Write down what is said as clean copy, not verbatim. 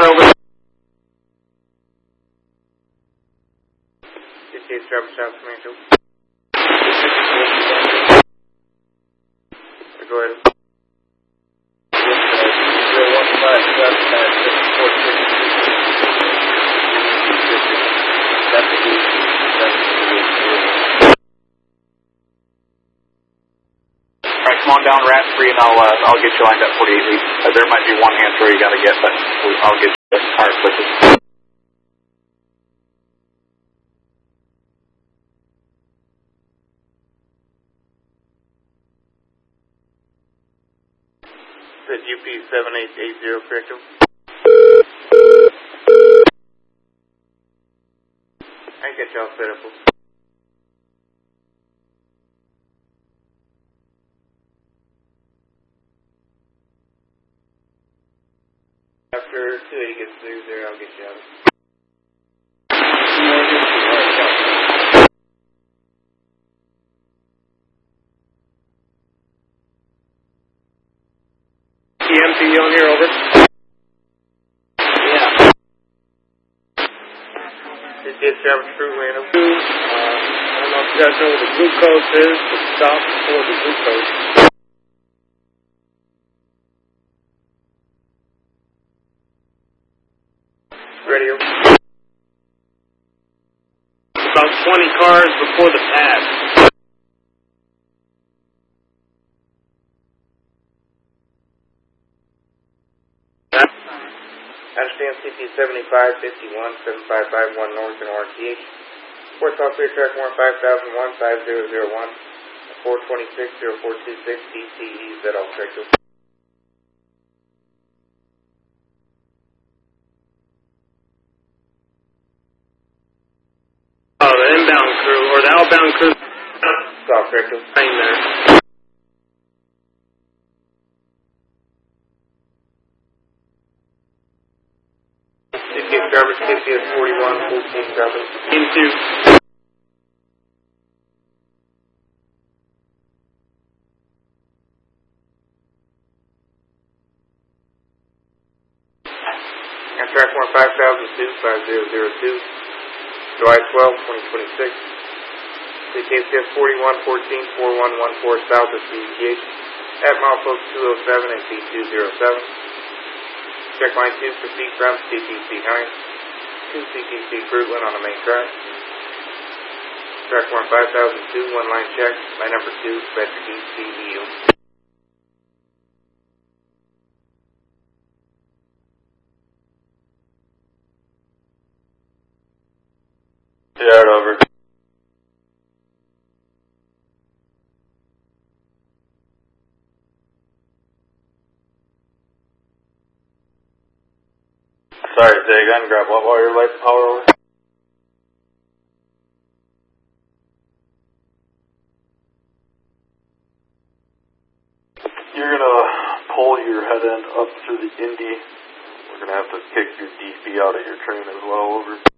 over. CTS driver South Commando. Go ahead. 015-746. Come on down Rat 3 and I'll get you lined up 48. There might be one answer you gotta get, but I'll get you hard quickly. Is it UP7880, correct? I get y'all set up. After 280 gets through there, I'll get you out. EMT on here, over. Yeah. This is Travis True, Random. I don't know if you guys know what the glucose is, but stop before the glucose. Radio. About 20 cars before the pad. Understand CP7551 7551 North and RTH. Port Software Track 15001 5001 426 0426 DCE ZL Tractor. Oh, the inbound crew, or the outbound crew. Soft Tractor. Hang there. CTS garbage, CTS 41, 14 garbage. Into. And track 15002 5002. July 12, 2026. CTS 41, 14, 4114 south of CTH at milepost 207 and P207. Check line 2 proceed from CTC Hines to CTC Fruitland on the main track. Track 15002, one line check, line number 2, Patrick DCEO. Yeah, over. Sorry, Dig, I can grab what wire light power over. You're gonna pull your head end up through the Indy. We're gonna have to kick your DP out of your train as well, over.